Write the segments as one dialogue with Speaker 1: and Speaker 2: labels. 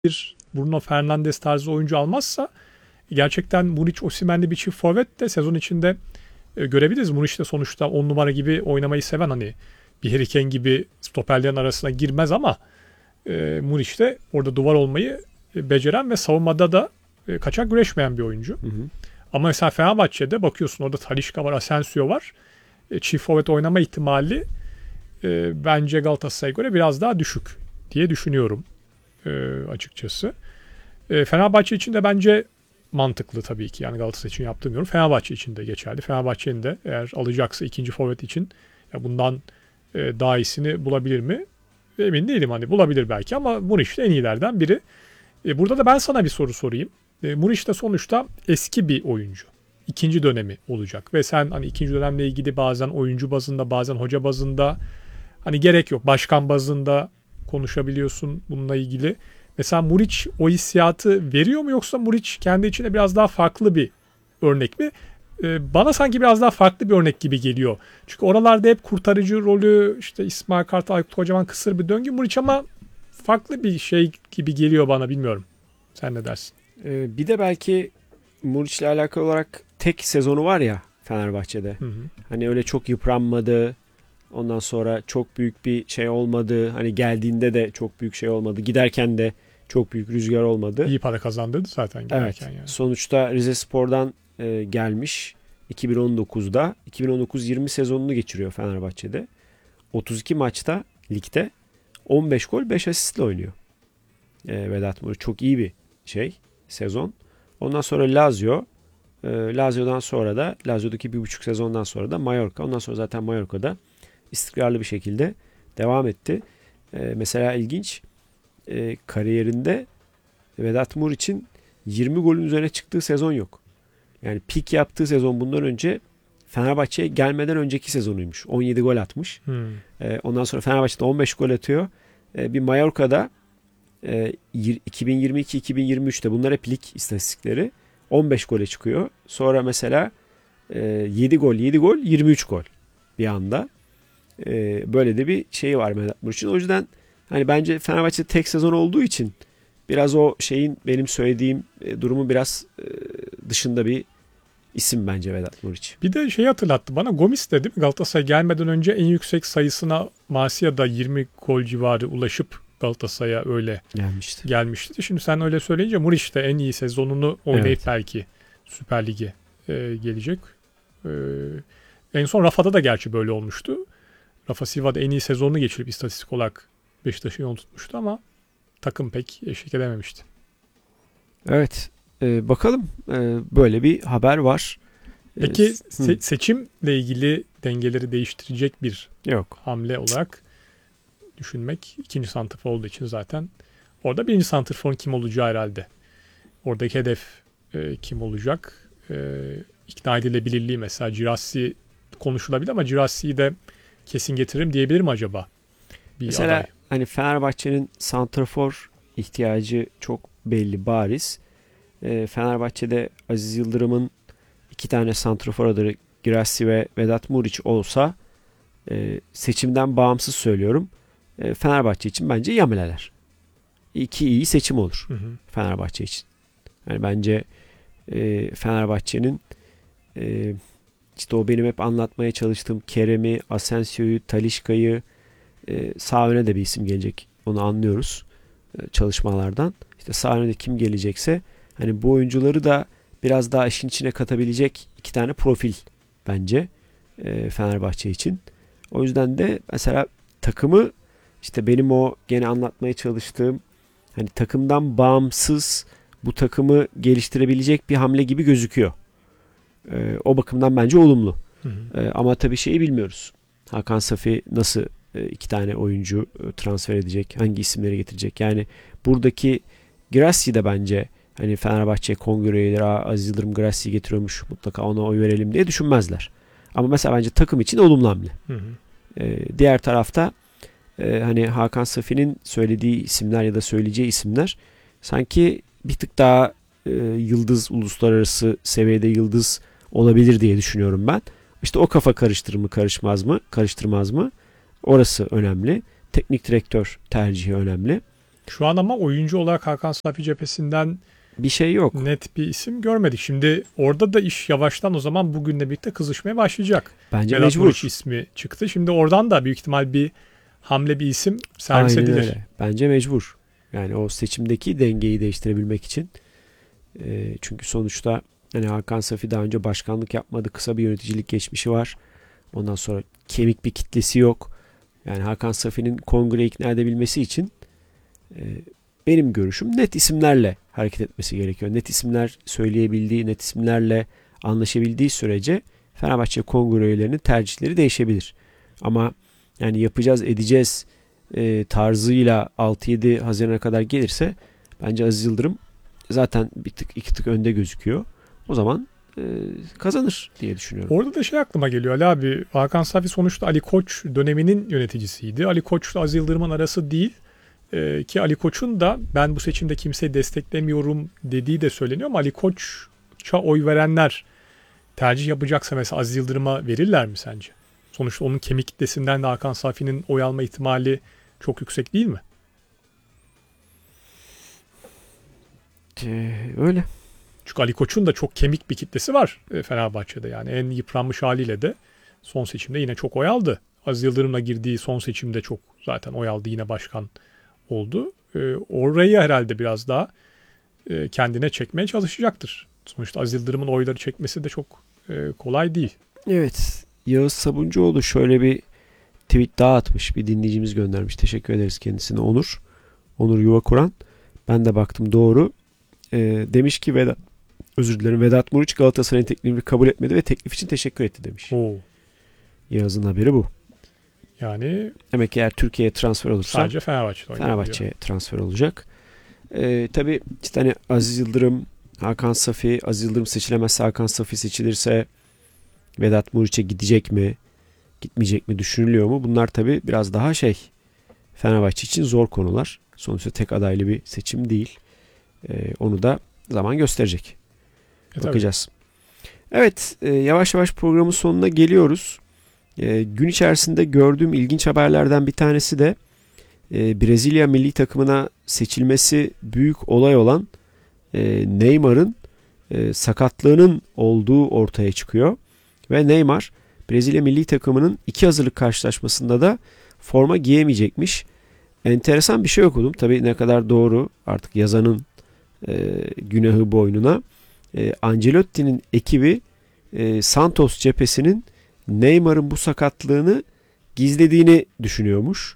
Speaker 1: bir Bruno Fernandes tarzı oyuncu almazsa gerçekten Munic, Osimhen'li bir çift forvet de sezon içinde görebiliriz. Munic de sonuçta 10 numara gibi oynamayı seven, hani bir Harry Kane gibi stoperlerin arasına girmez ama Munic de orada duvar olmayı beceren ve savunmada da kaçak güreşmeyen bir oyuncu.
Speaker 2: Hı hı.
Speaker 1: Ama mesela Fenerbahçe'de bakıyorsun, orada Talisca var, Asensio var. Çift forvet oynama ihtimali bence Galatasaray'a göre biraz daha düşük diye düşünüyorum açıkçası. Fenerbahçe için de bence mantıklı tabii ki. Yani Galatasaray için yaptığım yorum Fenerbahçe için de geçerli. Fenerbahçe'nin de eğer alacaksa ikinci forvet için ya bundan daha iyisini bulabilir mi? Emin değilim, hani bulabilir belki ama Munic de en iyilerden biri. Burada da ben sana bir soru sorayım. Munic de sonuçta eski bir oyuncu. İkinci dönemi olacak ve sen hani ikinci dönemle ilgili bazen oyuncu bazında, bazen hoca bazında, hani gerek yok, başkan bazında konuşabiliyorsun bununla ilgili. Mesela Muriç o hissiyatı veriyor mu, yoksa Muriç kendi içinde biraz daha farklı bir örnek mi? Bana sanki biraz daha farklı bir örnek gibi geliyor. Çünkü oralarda hep kurtarıcı rolü, işte İsmail Kartal, Aykut Kocaman, kısır bir döngü Muriç, ama farklı bir şey gibi geliyor bana, bilmiyorum. Sen ne dersin?
Speaker 2: Bir de belki Muriç'le alakalı olarak tek sezonu var ya Fenerbahçe'de.
Speaker 1: Hı hı.
Speaker 2: Hani öyle çok yıpranmadı. Ondan sonra çok büyük bir şey olmadı. Hani geldiğinde de çok büyük şey olmadı. Giderken de çok büyük rüzgar olmadı.
Speaker 1: İyi para kazandırdı zaten giderken
Speaker 2: Evet.
Speaker 1: yani.
Speaker 2: Sonuçta Rizespor'dan gelmiş 2019'da 2019-20 sezonunu geçiriyor Fenerbahçe'de. 32 maçta ligde 15 gol 5 asistle oynuyor. Vedat Muriç çok iyi bir sezon. Ondan sonra Lazio. Lazio'dan sonra da Lazio'daki 1,5 sezondan sonra da Mallorca. Ondan sonra zaten Mallorca'da istikrarlı bir şekilde devam etti. Mesela ilginç, kariyerinde Vedat Muriç'in 20 golün üzerine çıktığı sezon yok. Yani pik yaptığı sezon bundan önce Fenerbahçe'ye gelmeden önceki sezonuymuş. 17 gol atmış. Ondan sonra Fenerbahçe'de 15 gol atıyor. Bir Mallorca'da 2022-2023'te bunlar hep lig istatistikleri 15 gole çıkıyor. Sonra mesela 7 gol 23 gol bir anda. Böyle de bir şey var Vedat Muriç'in. O yüzden hani bence Fenerbahçe tek sezon olduğu için biraz o şeyin, benim söylediğim durumu biraz dışında bir isim bence Vedat Muriç.
Speaker 1: Bir de şeyi hatırlattı bana, Gomis de değil mi? Galatasaray gelmeden önce en yüksek sayısına Marsilya'da 20 gol civarı ulaşıp Galatasaray'a öyle gelmişti. Şimdi sen öyle söyleyince Muriç de en iyi sezonunu oynayıp belki Süper Lig'e gelecek. En son Rafa'da da gerçi böyle olmuştu. Rafa Silva da en iyi sezonunu geçirip istatistik olarak Beşiktaş'ı yol tutmuştu ama takım pek eşlik edememişti.
Speaker 2: Evet. Bakalım, böyle bir haber var.
Speaker 1: Peki seçimle ilgili dengeleri değiştirecek bir hamle olarak düşünmek, ikinci santrfor olduğu için zaten orada birinci santrforun kim olacağı herhalde. Oradaki hedef kim olacak? İkna edilebilirliği, mesela Girassi konuşulabilir ama Girassi'yi de kesin getiririm diyebilir mi acaba?
Speaker 2: Mesela
Speaker 1: aday.
Speaker 2: Hani Fenerbahçe'nin santrafor ihtiyacı çok belli, bariz. Fenerbahçe'de Aziz Yıldırım'ın 2 tane santrafor adayı Girassi ve Vedat Muriç olsa, seçimden bağımsız söylüyorum, Fenerbahçe için bence Yamileler. 2 iyi seçim olur Fenerbahçe için. Yani bence Fenerbahçe'nin işte o benim hep anlatmaya çalıştığım Kerem'i, Asensio'yu, Talisca'yı, sağ öne de bir isim gelecek. Onu anlıyoruz çalışmalardan. İşte sağ öne de kim gelecekse hani bu oyuncuları da biraz daha işin içine katabilecek 2 tane profil bence Fenerbahçe için. O yüzden de mesela takımı, işte benim o gene anlatmaya çalıştığım, hani takımdan bağımsız bu takımı geliştirebilecek bir hamle gibi gözüküyor. O bakımdan bence olumlu. Ama tabii şeyi bilmiyoruz. Hakan Safi nasıl 2 tane oyuncu transfer edecek? Hangi isimleri getirecek? Yani buradaki Girassi de bence hani Fenerbahçe kongre üyeleri Aziz Yıldırım Grassi'yi getiriyormuş, mutlaka ona oy verelim diye düşünmezler. Ama mesela bence takım için olumlu hamle. Diğer tarafta hani Hakan Safi'nin söylediği isimler ya da söyleyeceği isimler sanki bir tık daha yıldız, uluslararası seviyede yıldız olabilir diye düşünüyorum ben. İşte o kafa karıştırır mı, karıştırmaz mı? Orası önemli. Teknik direktör tercihi önemli.
Speaker 1: Şu an ama oyuncu olarak Hakan Safi cephesinden
Speaker 2: Bir şey yok.
Speaker 1: net bir isim görmedik. Şimdi orada da iş yavaştan o zaman bugünle birlikte kızışmaya başlayacak.
Speaker 2: Bence
Speaker 1: Vedat
Speaker 2: mecbur.
Speaker 1: Muriç ismi çıktı. Şimdi oradan da büyük ihtimal bir hamle, bir isim servis
Speaker 2: Aynen
Speaker 1: edilir.
Speaker 2: öyle. Bence mecbur. Yani o seçimdeki dengeyi değiştirebilmek için. Çünkü sonuçta hani Hakan Safi daha önce başkanlık yapmadı. Kısa bir yöneticilik geçmişi var. Ondan sonra kemik bir kitlesi yok. Yani Hakan Safi'nin kongreyi ikna edebilmesi için benim görüşüm net isimlerle hareket etmesi gerekiyor. Net isimler söyleyebildiği, net isimlerle anlaşabildiği sürece Fenerbahçe kongre üyelerinin tercihleri değişebilir. Ama yani yapacağız, edeceğiz tarzıyla 6-7 Haziran'a kadar gelirse bence Aziz Yıldırım zaten bir tık iki tık önde gözüküyor. O zaman kazanır diye düşünüyorum.
Speaker 1: Orada da şey aklıma geliyor Ali abi. Hakan Safi sonuçta Ali Koç döneminin yöneticisiydi. Ali Koç'la Aziz Yıldırım'ın arası değil. Ki Ali Koç'un da ben bu seçimde kimseyi desteklemiyorum dediği de söyleniyor ama Ali Koç'a oy verenler tercih yapacaksa mesela Aziz Yıldırım'a verirler mi sence? Sonuçta onun kemik kitlesinden de Hakan Safi'nin oy alma ihtimali çok yüksek değil mi?
Speaker 2: Öyle.
Speaker 1: Çünkü Ali Koç'un da çok kemik bir kitlesi var Fenerbahçe'de. Yani en yıpranmış haliyle de son seçimde yine çok oy aldı. Aziz Yıldırım'la girdiği son seçimde çok zaten oy aldı, yine başkan oldu. Orayı herhalde biraz daha kendine çekmeye çalışacaktır. Sonuçta Aziz Yıldırım'ın oyları çekmesi de çok kolay değil.
Speaker 2: Evet. Yağız Sabuncuoğlu şöyle bir tweet daha atmış. Bir dinleyicimiz göndermiş. Teşekkür ederiz kendisine Onur. Onur Yuvakuran. Ben de baktım doğru. Demiş ki Vedat Muriç Galatasaray'ın teklifini kabul etmedi ve teklif için teşekkür etti demiş.
Speaker 1: Oo.
Speaker 2: Yağız'ın haberi bu.
Speaker 1: Yani
Speaker 2: Demek ki eğer Türkiye'ye transfer olursa
Speaker 1: sadece Fenerbahçe'de
Speaker 2: Fenerbahçe'ye transfer olacak. Tabii işte hani Aziz Yıldırım, Hakan Safi, Aziz Yıldırım seçilemezse Hakan Safi seçilirse Vedat Muriç'e gidecek mi, gitmeyecek mi düşünülüyor mu? Bunlar tabii biraz daha Fenerbahçe için zor konular. Sonuçta tek adaylı bir seçim değil. Onu da zaman gösterecek. Bakacağız. Evet, yavaş yavaş programın sonuna geliyoruz. Gün içerisinde gördüğüm ilginç haberlerden bir tanesi de Brezilya milli takımına seçilmesi büyük olay olan Neymar'ın sakatlığının olduğu ortaya çıkıyor. Ve Neymar Brezilya milli takımının 2 hazırlık karşılaşmasında da forma giyemeyecekmiş. Enteresan bir şey okudum. Tabii ne kadar doğru artık yazanın günahı boynuna. Ancelotti'nin ekibi Santos cephesinin Neymar'ın bu sakatlığını gizlediğini düşünüyormuş.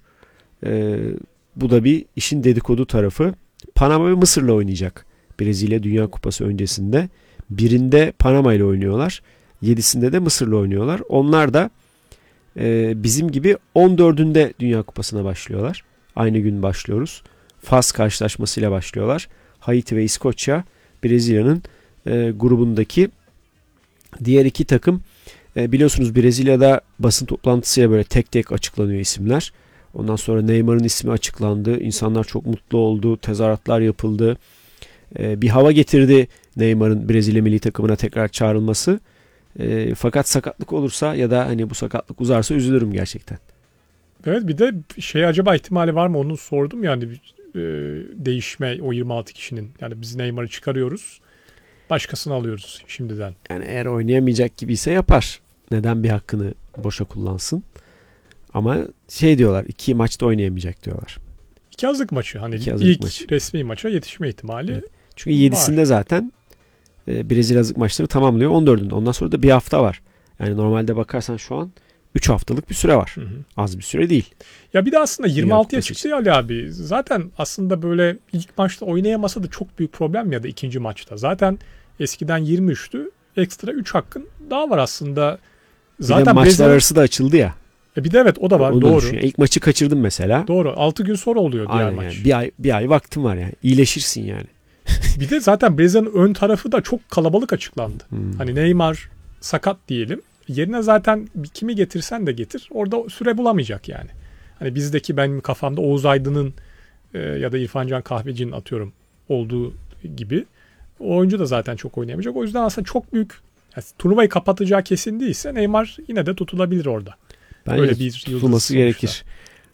Speaker 2: Bu da bir işin dedikodu tarafı. Panama ve Mısır'la oynayacak Brezilya Dünya Kupası öncesinde. Birinde Panama ile oynuyorlar. 7'sinde de Mısır'la oynuyorlar. Onlar da bizim gibi 14'ünde Dünya Kupası'na başlıyorlar. Aynı gün başlıyoruz. Fas karşılaşmasıyla başlıyorlar. Haiti ve İskoçya Brezilya'nın grubundaki diğer iki takım. Biliyorsunuz Brezilya'da basın toplantısıyla böyle tek tek açıklanıyor isimler. Ondan sonra Neymar'ın ismi açıklandı. İnsanlar çok mutlu oldu. Tezahüratlar yapıldı. Bir hava getirdi Neymar'ın Brezilya milli takımına tekrar çağrılması. Fakat sakatlık olursa ya da hani bu sakatlık uzarsa üzülürüm gerçekten.
Speaker 1: Evet, bir de acaba ihtimali var mı onu sordum yani değişme o 26 kişinin. Yani biz Neymar'ı çıkarıyoruz. Başkasını alıyoruz şimdiden.
Speaker 2: Yani eğer oynayamayacak gibiyse yapar. Neden bir hakkını boşa kullansın? Ama diyorlar 2 maçta oynayamayacak diyorlar.
Speaker 1: 2 hazırlık maçı. Hani ilk maçı. Resmi maça yetişme ihtimali. Evet.
Speaker 2: Çünkü 7'sinde zaten Brezilya hazırlık maçları tamamlıyor. 14'ünde. Ondan sonra da bir hafta var. Yani normalde bakarsan şu an 3 haftalık bir süre var. Hı hı. Az bir süre değil.
Speaker 1: Ya bir de aslında 26'ya çıktı ya Ali abi. Zaten aslında böyle ilk maçta oynayamasa da çok büyük problem ya da ikinci maçta. Zaten eskiden 23'tü. Ekstra 3 hakkın daha var aslında.
Speaker 2: Zaten bir de maçlar arası da açıldı ya.
Speaker 1: Bir de evet o da var.
Speaker 2: Onu
Speaker 1: doğru.
Speaker 2: İlk maçı kaçırdım mesela.
Speaker 1: Doğru. 6 gün sonra oluyor diğer
Speaker 2: aynen
Speaker 1: maç.
Speaker 2: Yani. Bir ay vaktim var yani. İyileşirsin yani.
Speaker 1: Bir de zaten Brezilya'nın ön tarafı da çok kalabalık açıklandı. Hani Neymar sakat diyelim. Yerine zaten kimi getirsen de getir. Orada süre bulamayacak yani. Hani bizdeki benim kafamda Oğuz Aydın'ın ya da İrfan Can Kahveci'nin atıyorum olduğu gibi. O oyuncu da zaten çok oynayamayacak. O yüzden aslında çok büyük yani turnuvayı kapatacağı kesin değilse Neymar yine de tutulabilir orada.
Speaker 2: Bence tutulması gerekir.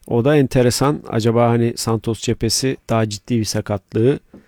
Speaker 2: O da enteresan. Acaba hani Santos cephesi daha ciddi bir sakatlığı